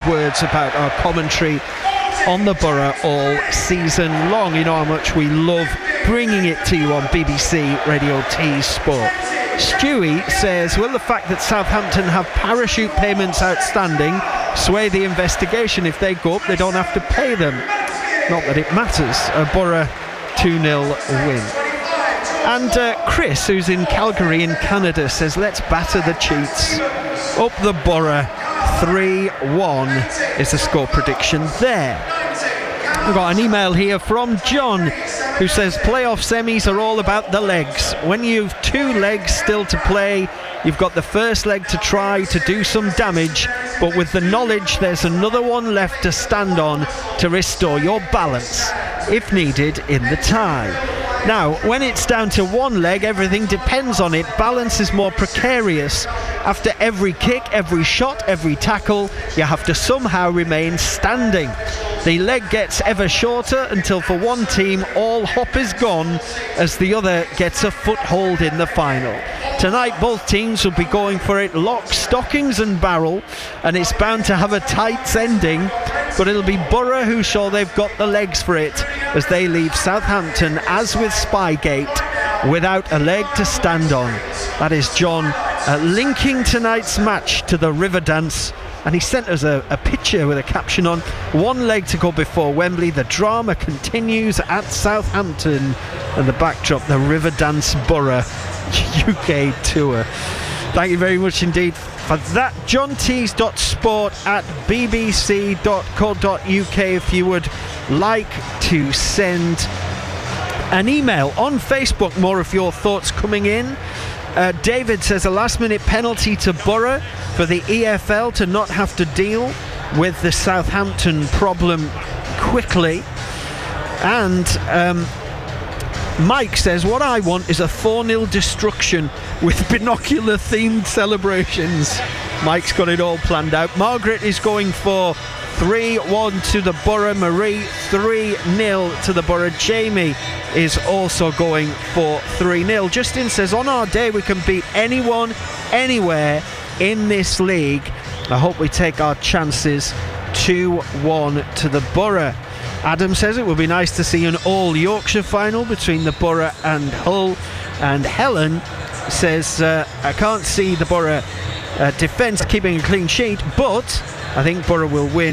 words about our commentary on the Borough all season long. You know how much we love bringing it to you on BBC Radio T Sport. Stewie says, will the fact that Southampton have parachute payments outstanding sway the investigation? If they go up, they don't have to pay them. Not that it matters. A Borough 2-0 win. And Chris, who's in Calgary in Canada, says, let's batter the cheats. Up the Borough, 3-1 is the score prediction there. We've got an email here from John, who says playoff semis are all about the legs. When you've 2 legs still to play, you've got the first leg to try to do some damage, but with the knowledge there's another one left to stand on to restore your balance, if needed, in the tie. Now, when it's down to 1 leg, everything depends on it. Balance is more precarious. After every kick, every shot, every tackle, you have to somehow remain standing. The leg gets ever shorter until for one team all hope is gone as the other gets a foothold in the final. Tonight both teams will be going for it lock, stockings and barrel, and it's bound to have a tight ending, but it'll be Borough who show they've got the legs for it as they leave Southampton, as with Spygate, without a leg to stand on. That is John linking tonight's match to the River Dance, and he sent us a picture with a caption on: 1 leg to go before Wembley, the drama continues at Southampton, and the backdrop, the River Dance Borough UK tour. Thank you very much indeed for that. johntees.sport@bbc.co.uk if you would like to send an email. On Facebook, more of your thoughts coming in. David says a last-minute penalty to Borough for the EFL to not have to deal with the Southampton problem quickly. And Mike says, what I want is a 4-0 destruction with binocular-themed celebrations. Mike's got it all planned out. Margaret is going for 3-1 to the Borough. Marie, 3-0 to the Borough. Jamie is also going for 3-0. Justin says, on our day we can beat anyone, anywhere in this league. I hope we take our chances. 2-1 to the Borough. Adam says it would be nice to see an all Yorkshire final between the Borough and Hull. And Helen says, I can't see the Borough defence keeping a clean sheet, but I think Borough will win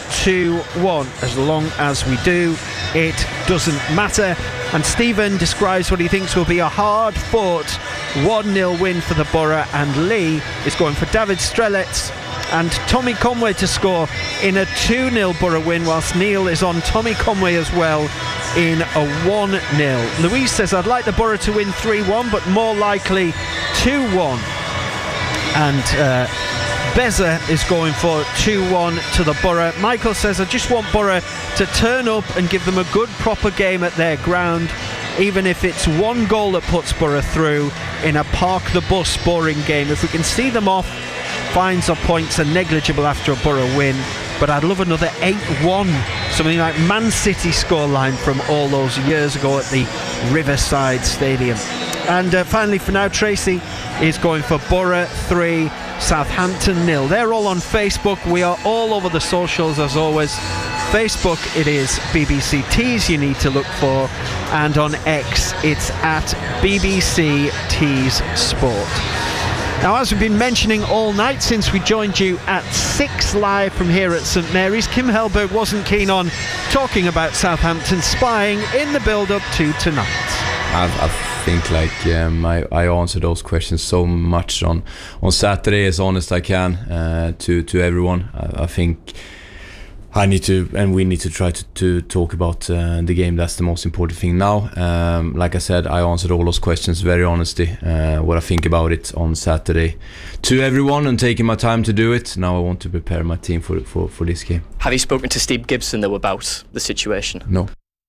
2-1. As long as we do, it doesn't matter. And Stephen describes what he thinks will be a hard-fought 1-0 win for the Borough, and Lee is going for David Strelets and Tommy Conway to score in a 2-0 Borough win, whilst Neil is on Tommy Conway as well in a 1-0. Louise says, I'd like the Borough to win 3-1, but more likely 2-1. And Beza is going for 2-1 to the Borough. Michael says, I just want Borough to turn up and give them a good proper game at their ground, even if it's 1 goal that puts Borough through in a park the bus boring game. If we can see them off, fines or points are negligible after a Borough win, but I'd love another 8-1, something like Man City scoreline from all those years ago at the Riverside Stadium. And finally for now, Tracy is going for Borough 3, Southampton 0. They're all on Facebook. We are all over the socials as always. Facebook, it is BBC Tees you need to look for, and on X it's at BBC Tees Sport. Now, as we've been mentioning all night since we joined you at 6 live from here at St Mary's, Kim Hellberg wasn't keen on talking about Southampton spying in the build-up to tonight. I think I answered those questions so much on Saturday, as honest I can, to everyone. I think I need to, and we need to try to talk about the game. That's the most important thing now. Like I said, I answered all those questions very honestly, what I think about it on Saturday to everyone, and taking my time to do it. Now I want to prepare my team for this game. Have you spoken to Steve Gibson though about the situation? No.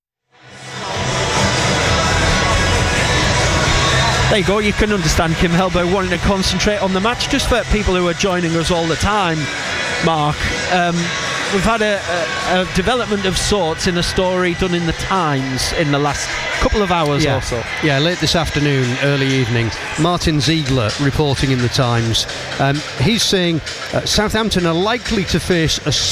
There you go, you can understand Kim Hellberg wanting to concentrate on the match. Just for people who are joining us all the time, Mark, we've had a development of sorts in a story done in the Times in the last couple of hours or so. Yeah, late this afternoon, early evening. Martin Ziegler reporting in the Times. He's saying Southampton are likely to face a